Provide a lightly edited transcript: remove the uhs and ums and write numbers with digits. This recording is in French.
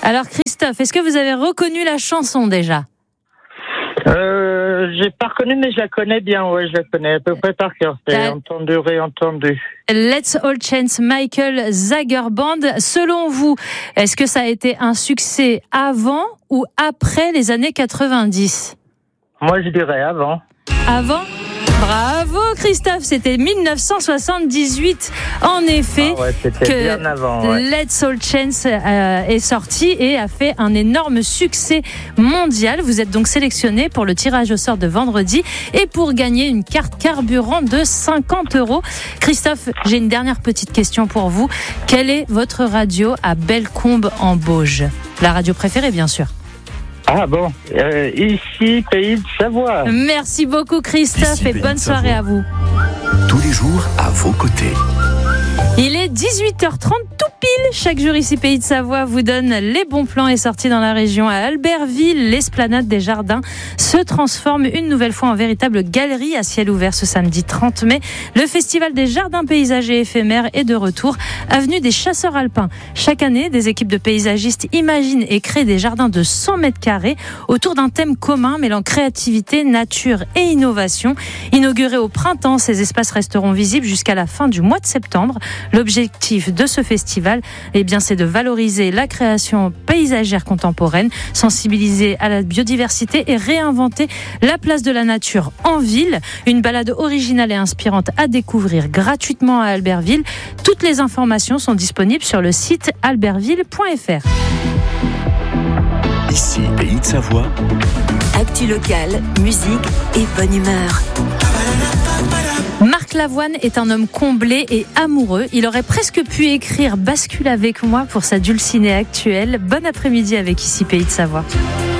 Alors Christophe, est-ce que vous avez reconnu la chanson déjà ? J'ai pas reconnu, mais je la connais bien, ouais, je la connais à peu près par cœur. C'est entendu, réentendu. Let's All Chance, Michael Zager Band. Selon vous, est-ce que ça a été un succès avant ou après les années 90 ? Moi, je dirais avant. Avant ? Bravo Christophe, c'était 1978 en effet que bien avant, Let's All Chance est sorti et a fait un énorme succès mondial. Vous êtes donc sélectionné pour le tirage au sort de vendredi et pour gagner une carte carburant de 50 €. Christophe, j'ai une dernière petite question pour vous. Quelle est votre radio à Bellecombe en Bauges ? La radio préférée bien sûr. Ah bon, ici, Pays de Savoie. Merci beaucoup Christophe ici, et bonne soirée à vous. Tous les jours à vos côtés. Il est 18h30 tout pile. Chaque jour ici Pays de Savoie vous donne les bons plans et sorties dans la région. À Albertville, l'esplanade des Jardins se transforme une nouvelle fois en véritable galerie à ciel ouvert ce samedi 30 mai. Le festival des jardins paysagers éphémères est de retour. Avenue des Chasseurs Alpins. Chaque année, des équipes de paysagistes imaginent et créent des jardins de 100 mètres carrés autour d'un thème commun mêlant créativité, nature et innovation. Inaugurés au printemps, ces espaces resteront visibles jusqu'à la fin du mois de septembre. L'objectif de ce festival, c'est de valoriser la création paysagère contemporaine, sensibiliser à la biodiversité et réinventer la place de la nature en ville. Une balade originale et inspirante à découvrir gratuitement à Albertville. Toutes les informations sont disponibles sur le site albertville.fr. Ici, Pays de Savoie. Actu locale, musique et bonne humeur. Marc Lavoine est un homme comblé et amoureux. Il aurait presque pu écrire « Bascule avec moi » pour sa dulcinée actuelle. Bon après-midi avec Ici Pays de Savoie.